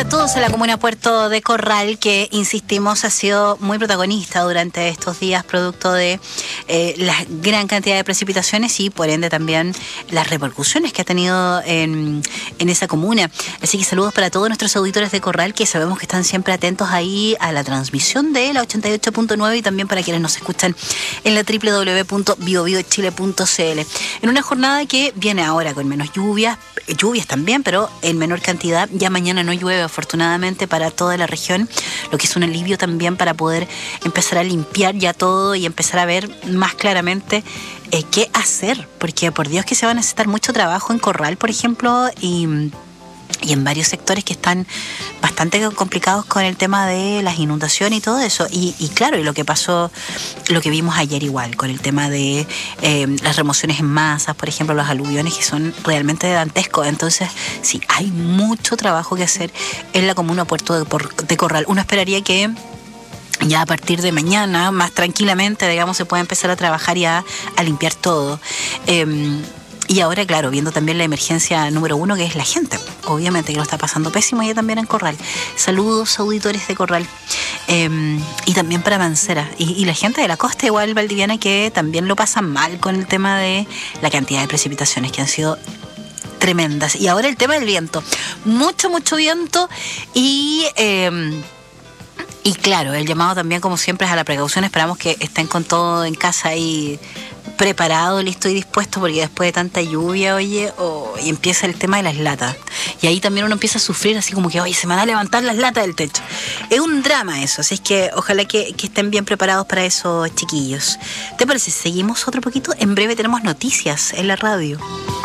Todos en la comuna Puerto de Corral, que insistimos ha sido muy protagonista durante estos días, producto de la gran cantidad de precipitaciones y por ende también las repercusiones que ha tenido en esa comuna. Así que saludos para todos nuestros auditores de Corral, que sabemos que están siempre atentos ahí a la transmisión de la 88.9 y también para quienes nos escuchan en la www.biobiochile.cl. En una jornada que viene ahora con menos lluvias también, pero en menor cantidad. Ya mañana no llueve, afortunadamente, para toda la región, lo que es un alivio también para poder empezar a limpiar ya todo y empezar a ver más claramente qué hacer, porque por Dios que se va a necesitar mucho trabajo en Corral, por ejemplo, y en varios sectores que están bastante complicados con el tema de las inundaciones y todo eso. Y claro, y lo que pasó, lo que vimos ayer igual, con el tema de las remociones en masas, por ejemplo, los aluviones, que son realmente dantescos. Entonces, sí, hay mucho trabajo que hacer en la comuna Puerto de Corral. Uno esperaría que ya a partir de mañana, más tranquilamente, digamos, se pueda empezar a trabajar y a limpiar todo. Y ahora, claro, viendo también la emergencia número 1, que es la gente, obviamente, que lo está pasando pésimo ya también en Corral. Saludos, auditores de Corral. Y también para Mancera. Y la gente de la costa igual valdiviana, que también lo pasan mal con el tema de la cantidad de precipitaciones que han sido tremendas. Y ahora el tema del viento. Mucho viento y claro, el llamado también, como siempre, es a la precaución. Esperamos que estén con todo en casa y preparado, listo y dispuesto, porque después de tanta lluvia, y empieza el tema de las latas. Y ahí también uno empieza a sufrir, así como que, oye, se me van a levantar las latas del techo. Es un drama eso, así es que ojalá que estén bien preparados para eso, chiquillos. ¿Te parece? ¿Seguimos otro poquito? En breve tenemos noticias en la radio.